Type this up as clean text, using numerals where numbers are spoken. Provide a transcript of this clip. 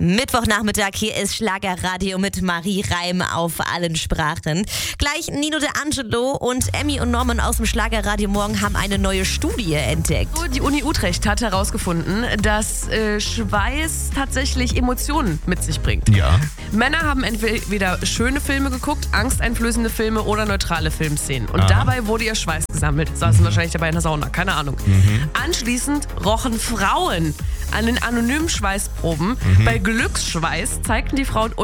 Mittwochnachmittag, hier ist Schlagerradio mit Marie Reim auf allen Sprachen. Gleich Nino De Angelo und Emmy und Norman aus dem Schlagerradio Morgen haben eine neue Studie entdeckt. Die Uni Utrecht hat herausgefunden, dass Schweiß tatsächlich Emotionen mit sich bringt. Ja. Männer haben entweder schöne Filme geguckt, angsteinflößende Filme oder neutrale Filmszenen. Und dabei wurde ihr Schweiß gesammelt. Saßen wahrscheinlich dabei in der Sauna, keine Ahnung. Anschließend rochen Frauen an den anonymen Schweißproben. Bei Glücksschweiß zeigten die Frauen